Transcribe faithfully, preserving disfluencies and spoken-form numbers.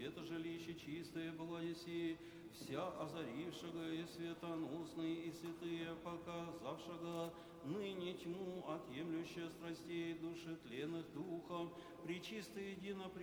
света жилище чистое благоси, вся озарившего и светоносный, и святые показавшего, ныне тьму отъемлющая страстей души тленных духом, причистые едино